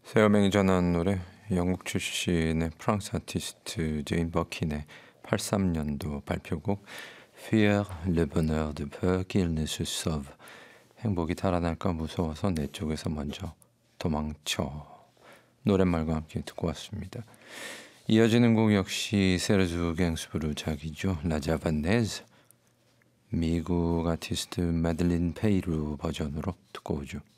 세어명이 전한 노래, 영국 출신의 프랑스 아티스트 제인 버킨의 83년도 발표곡 Fuir le bonheur de peur qu'il ne se sauve. 행복이 달아날까 무서워서 내 쪽에서 먼저 도망쳐. 노랫말과 함께 듣고 왔습니다. 이어지는 곡 역시 세르주 갱스부르작이죠. 라자반네즈. 미국 아티스트 마들린 페이루 버전으로 듣고 오죠.